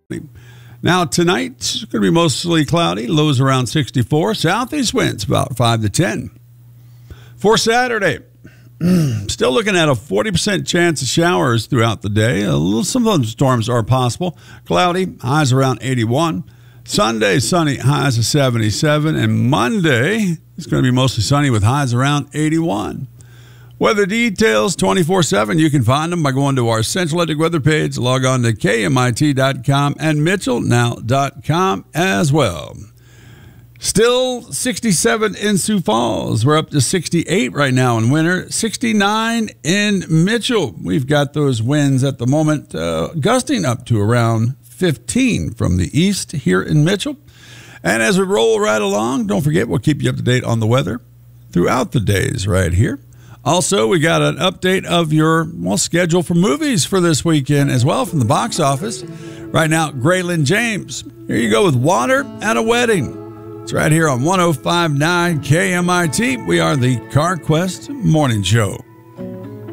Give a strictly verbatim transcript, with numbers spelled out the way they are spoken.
Now, tonight, it's going to be mostly cloudy. Lows around sixty-four. Southeast winds about five to ten. For Saturday, still looking at a forty percent chance of showers throughout the day. A little, some thunderstorms are possible. Cloudy, highs around eighty-one. Sunday, sunny, highs of seventy-seven. And Monday, it's going to be mostly sunny with highs around eighty-one. Weather details twenty-four seven. You can find them by going to our Central Atlantic weather page. Log on to K M I T dot com and Mitchell Now dot com as well. Still sixty-seven in Sioux Falls. We're up to sixty-eight right now in winter. sixty-nine in Mitchell. We've got those winds at the moment uh, gusting up to around fifteen from the east here in Mitchell. And as we roll right along, don't forget, we'll keep you up to date on the weather throughout the days right here. Also, we got an update of your well schedule for movies for this weekend as well from the box office. Right now, Graylin James. Here you go with Water at a Wedding. It's right here on one oh five point nine K M I T. We are the CarQuest Morning Show.